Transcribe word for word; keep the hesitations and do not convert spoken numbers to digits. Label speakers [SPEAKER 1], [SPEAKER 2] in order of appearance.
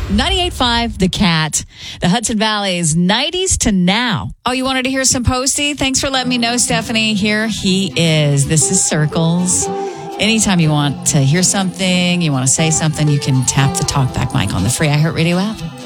[SPEAKER 1] ninety-eight point five, The Cat, the Hudson Valley's nineties to now. Oh, you wanted to hear some Posty? Thanks for letting me know, Stephanie. Here he is. This is Circles. Anytime you want to hear something, you want to say something, you can tap the talkback mic on the free iHeartRadio app.